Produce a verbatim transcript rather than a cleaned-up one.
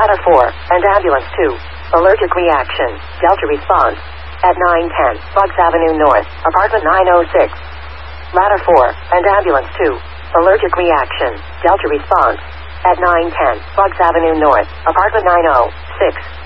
Ladder four, and Ambulance two. Allergic reaction, Delta response. At nine ten, Bugs Avenue North, apartment nine oh six. Ladder four, and Ambulance two. Allergic reaction, Delta response. At nine ten, Bugs Avenue North, apartment nine oh six.